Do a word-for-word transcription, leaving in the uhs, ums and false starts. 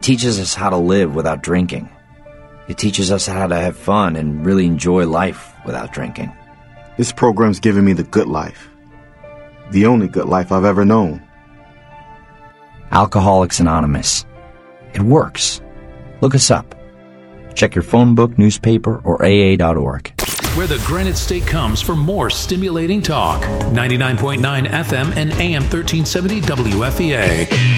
teaches us how to live without drinking. It teaches us how to have fun and really enjoy life without drinking. This program's given me the good life. The only good life I've ever known. Alcoholics Anonymous. It works. Look us up. Check your phone book, newspaper, or A A dot org. Where the Granite State comes for more stimulating talk. ninety-nine point nine F M and A M thirteen seventy W F E A.